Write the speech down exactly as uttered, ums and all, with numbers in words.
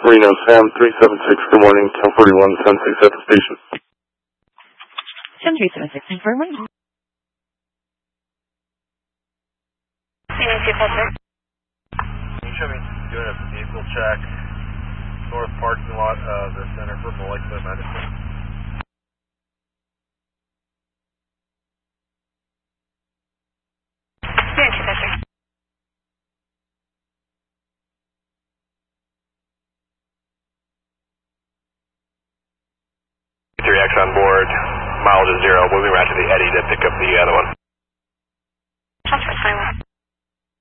Reno, Sam three seven six, good morning, ten forty-one, ten six at the station. Sam three seven six, good morning. Can you show me doing a vehicle check, north parking lot of the Center for Molecular Medicine? three X on board, mileage is zero, moving right to the Eddy to pick up the other one.